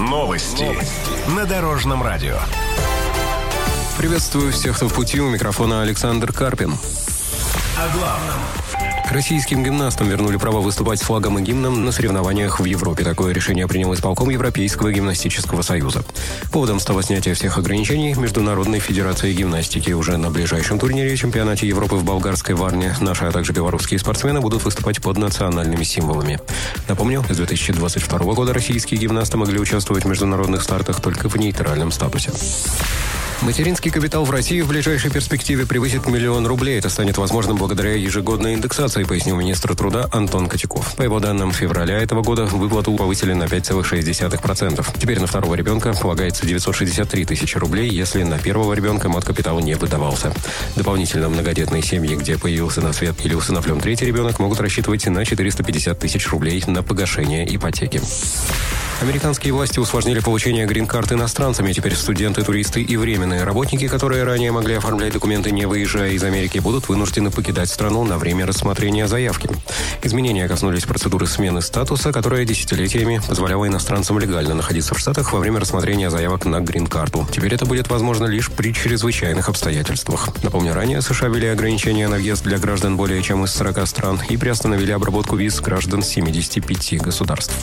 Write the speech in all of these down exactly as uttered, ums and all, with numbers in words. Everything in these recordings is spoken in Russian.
Новости на Дорожном радио. Приветствую всех, кто в пути. У микрофона Александр Карпин. О главном. Российским гимнастам вернули право выступать с флагом и гимном на соревнованиях в Европе. Такое решение принял исполком Европейского гимнастического союза. Поводом стало снятие всех ограничений Международной федерации гимнастики. Уже на ближайшем турнире чемпионате Европы в Болгарской Варне наши, а также белорусские спортсмены будут выступать под национальными символами. Напомню, с две тысячи двадцать второго года российские гимнасты могли участвовать в международных стартах только в нейтральном статусе. Материнский капитал в России в ближайшей перспективе превысит миллион рублей. Это станет возможным благодаря ежегодной индексации, пояснил министр труда Антон Котяков. По его данным, с февраля этого года выплату повысили на пять целых шесть десятых процента. Теперь на второго ребенка полагается девятьсот шестьдесят три тысячи рублей, если на первого ребенка мат-капитал не выдавался. Дополнительно многодетные семьи, где появился на свет или усыновлен третий ребенок, могут рассчитывать на четыреста пятьдесят тысяч рублей на погашение ипотеки. Американские власти усложнили получение грин-карт иностранцами. Теперь студенты, туристы и временные работники, которые ранее могли оформлять документы, не выезжая из Америки, будут вынуждены покидать страну на время рассмотрения заявки. Изменения коснулись процедуры смены статуса, которая десятилетиями позволяла иностранцам легально находиться в Штатах во время рассмотрения заявок на грин-карту. Теперь это будет возможно лишь при чрезвычайных обстоятельствах. Напомню, ранее США ввели ограничения на въезд для граждан более чем из сорока стран и приостановили обработку виз граждан семидесяти пяти государств.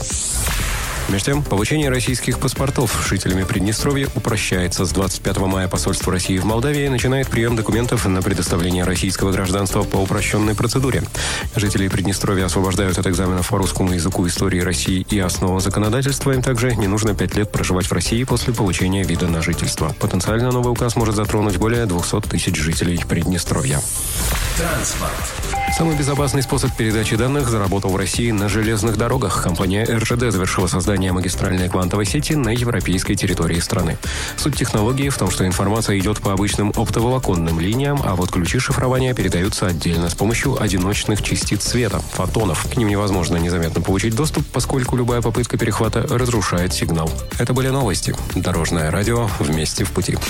Между тем, получение российских паспортов жителями Приднестровья упрощается. С двадцать пятого мая посольство России в Молдавии начинает прием документов на предоставление российского гражданства по упрощенной процедуре. Жителей Приднестровья освобождают от экзаменов по русскому языку, истории России и основам законодательства. Им также не нужно пять лет проживать в России после получения вида на жительство. Потенциально новый указ может затронуть более двухсот тысяч жителей Приднестровья. Транспорт. Самый безопасный способ передачи данных заработал в России на железных дорогах. Компания эр жэ дэ завершила создание магистральной квантовой сети на европейской территории страны. Суть технологии в том, что информация идет по обычным оптоволоконным линиям, а вот ключи шифрования передаются отдельно с помощью одиночных частиц света, фотонов. К ним невозможно незаметно получить доступ, поскольку любая попытка перехвата разрушает сигнал. Это были новости. Дорожное радио. Вместе в пути.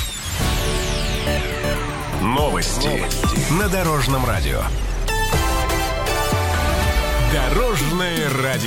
Новости на Дорожном радио. Дорожное радио.